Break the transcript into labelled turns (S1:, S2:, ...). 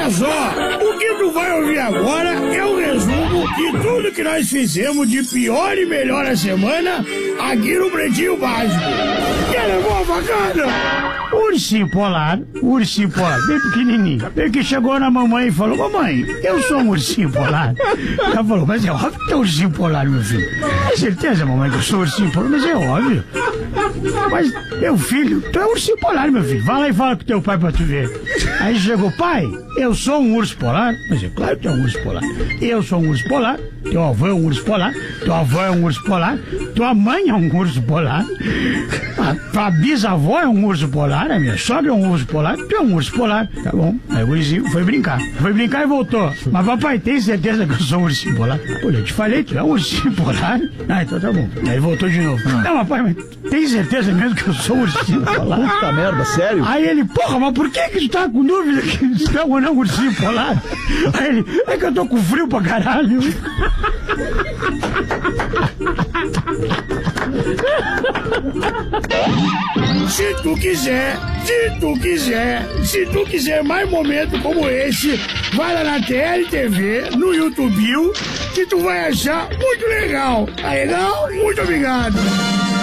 S1: Olha só, o que tu vai ouvir agora é o resumo de tudo que nós fizemos de pior e melhor a semana aqui no Pretinho Básico. Quer levar a facada?
S2: Ursinho polar, bem pequenininho. Bem que chegou na mamãe e falou: mamãe, eu sou um ursinho polar. Ela falou: mas é óbvio que é ursinho polar, meu filho. Tem certeza, mamãe, que eu sou ursinho polar? Mas é óbvio. Mas, meu filho, tu é ursinho polar, meu filho. Vai lá e fala com teu pai pra tu ver. Aí chegou: pai, eu sou um urso polar. Mas é claro que é um urso polar. Eu sou um urso polar. Teu avô é um urso polar. Tua avó é um urso polar. Tua mãe é um urso polar. A tua bisavó é um urso polar. A minha sogra é um urso polar. Tu é um urso polar. Tá bom. Aí o ursinho foi brincar. Foi brincar e voltou. Mas papai, tem certeza que eu sou um ursinho polar? Pô, eu te falei, tu é um ursinho polar. Ah, então tá bom. Aí voltou de novo. Não, papai, mas tem certeza mesmo que eu sou um ursinho polar?
S3: Puta merda, sério?
S2: Aí ele: porra, mas por que tu tá com dúvida que tu é ou não um ursinho polar? Aí ele: é que eu tô com frio pra caralho.
S1: Se tu quiser mais momentos como esse, vai lá na TLTV, no YouTube, que tu vai achar muito legal. Tá legal? Muito obrigado.